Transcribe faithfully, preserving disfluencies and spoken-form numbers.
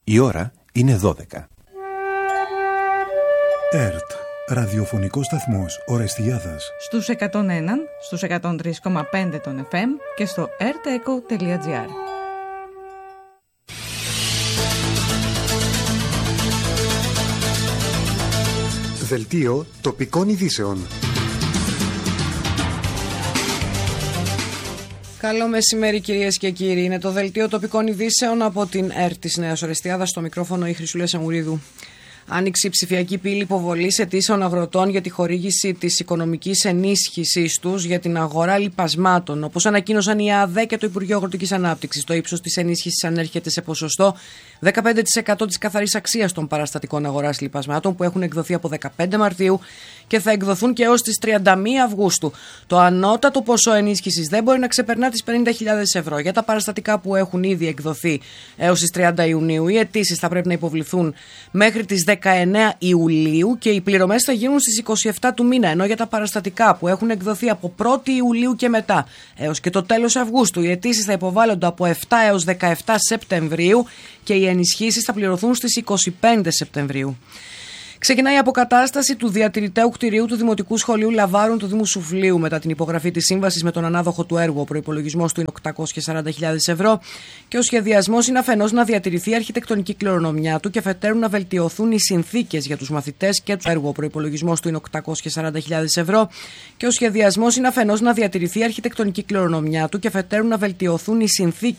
Η ώρα είναι δώδεκα. ΕΡΤ, ραδιοφωνικός σταθμός Ορεστιάδας. Στους εκατόν ένα, στους εκατόν τρία κόμμα πέντε των εφ εμ και στο ερτεκο τελεία τζι άρ. Δελτίο τοπικών ειδήσεων. Καλό μεσημέρι κυρίες και κύριοι. Είναι το Δελτίο τοπικών ειδήσεων από την ΕΡΤ της Νέας Ορεστιάδας. Στο μικρόφωνο η Χρυσούλα Σαμουρίδου. Άνοιξε η ψηφιακή πύλη υποβολής αιτήσεων αγροτών για τη χορήγηση της οικονομικής ενίσχυσης τους για την αγορά λιπασμάτων. Όπως ανακοίνωσαν η ΑΔΕ και το Υπουργείο Αγροτικής Ανάπτυξης, το ύψος της ενίσχυσης ανέρχεται σε ποσοστό δεκαπέντε τοις εκατό της καθαρής αξίας των παραστατικών αγοράς λιπασμάτων που έχουν εκδοθεί από δεκαπέντε Μαρτίου και θα εκδοθούν και έως τις τριάντα μία Αυγούστου. Το ανώτατο ποσό ενίσχυσης δεν μπορεί να ξεπερνά τις πενήντα χιλιάδες ευρώ. Για τα παραστατικά που έχουν ήδη εκδοθεί έως τις τριάντα Ιουνίου, οι αιτήσεις θα πρέπει να υποβληθούν μέχρι τις δεκαεννέα Ιουλίου και οι πληρωμές θα γίνουν στις είκοσι επτά του μήνα. Ενώ για τα παραστατικά που έχουν εκδοθεί από πρώτη Ιουλίου και μετά έως και το τέλος Αυγούστου, οι αιτήσεις θα υποβάλλονται από επτά έως δεκαεπτά Σεπτεμβρίου και οι ενισχύσεις θα πληρωθούν στις είκοσι πέντε Σεπτεμβρίου. Ξεκινάει η αποκατάσταση του διατηρηταίου κτηρίου του Δημοτικού Σχολείου Λαβάρων του Δήμου Σουφλίου μετά την υπογραφή της σύμβασης με τον ανάδοχο του έργου. Ο προϋπολογισμός του είναι οκτακόσιες σαράντα χιλιάδες ευρώ και ο σχεδιασμός είναι αφενός να διατηρηθεί η αρχιτεκτονική κληρονομιά του και αφετέρου να βελτιωθούν οι συνθήκες για τους μαθητές και του έργου. Ο προϋπολογισμός του είναι οκτακόσιες σαράντα χιλιάδες ευρώ και ο σχεδιασμός είναι αφενός να διατηρηθεί η αρχιτεκτονική κληρονομιά του και αφετέρου να βελτιωθούν οι συνθήκες